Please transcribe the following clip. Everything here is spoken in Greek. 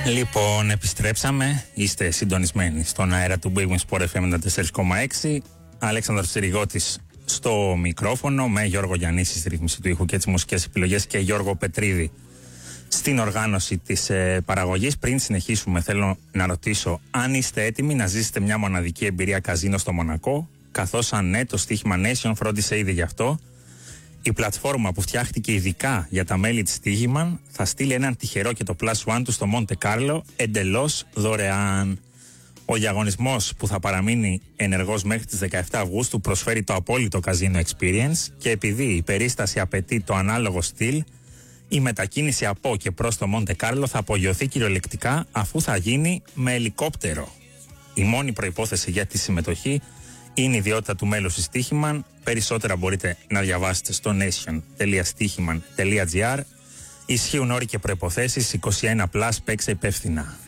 Λοιπόν, επιστρέψαμε. Είστε συντονισμένοι στον αέρα του Big Win Sport FM 94,6. Αλέξανδρος Τσιριγώτης στο μικρόφωνο, με Γιώργο Γιαννίση στη ρύθμιση του ήχου και τις μουσικές επιλογές και Γιώργο Πετρίδη στην οργάνωση της παραγωγής. Πριν συνεχίσουμε, θέλω να ρωτήσω αν είστε έτοιμοι να ζήσετε μια μοναδική εμπειρία καζίνο στο Μονακό, καθώς αν ναι, το στοίχημα Nation φρόντισε ήδη γι' αυτό. Η πλατφόρμα που φτιάχτηκε ειδικά για τα μέλη της Στοίχημαν θα στείλει έναν τυχερό και το Plus One του στο Μοντε Κάρλο εντελώς δωρεάν. Ο διαγωνισμός, που θα παραμείνει ενεργός μέχρι τις 17 Αυγούστου, προσφέρει το απόλυτο Casino Experience και επειδή η περίσταση απαιτεί το ανάλογο στυλ, η μετακίνηση από και προς το Μοντε Κάρλο θα απογειωθεί κυριολεκτικά, αφού θα γίνει με ελικόπτερο. Η μόνη προϋπόθεση για τη συμμετοχή είναι η ιδιότητα του μέλους της Στοίχημαν. Περισσότερα μπορείτε να διαβάσετε στο nation.stichiman.gr. Ισχύουν όροι και προϋποθέσεις. 21+, παίξε υπεύθυνα.